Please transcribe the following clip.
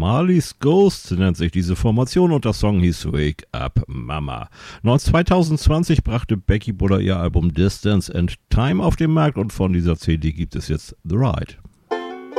Marley's Ghost nennt sich diese Formation und der Song hieß Wake Up Mama. 2020 brachte Becky Buller ihr Album Distance and Time auf den Markt und von dieser CD gibt es jetzt The Ride.